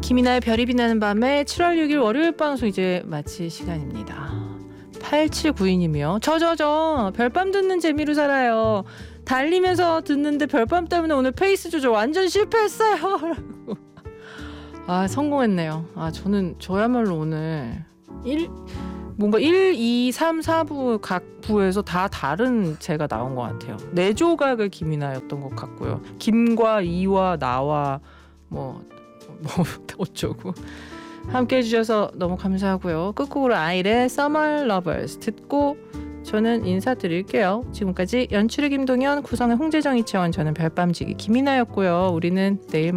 김이나의 별이 빛나는 밤에 7월 6일 월요일 방송 이제 마칠 시간입니다. 8792님이요. 저 별밤 듣는 재미로 살아요. 달리면서 듣는데 별밤 때문에 오늘 페이스 조절 완전 실패했어요. 아, 성공했네요. 아, 저야말로 오늘 1, 2, 3, 4부 각 부에서 다 다른 제가 나온 것 같아요. 4조각의 김이나였던 것 같고요. 김과 이와 나와 뭐 어쩌고 함께 해주셔서 너무 감사하고요. 끝곡으로 아이의 Summer Lovers 듣고 저는 인사드릴게요. 지금까지 연출의 김동현, 구성의 홍재정, 이채원, 저는 별밤지기 김이나였고요. 우리는 내일